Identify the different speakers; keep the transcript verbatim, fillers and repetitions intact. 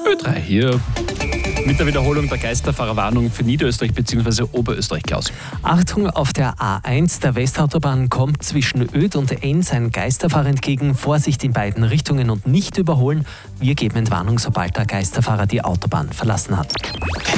Speaker 1: Ö drei hier. Mit der Wiederholung der Geisterfahrerwarnung für Niederösterreich bzw. Oberösterreich, Klaus.
Speaker 2: Achtung, auf der A eins der Westautobahn kommt zwischen Öd und Enns ein Geisterfahrer entgegen. Vorsicht in beiden Richtungen und nicht überholen. Wir geben Entwarnung, sobald der Geisterfahrer die Autobahn verlassen hat.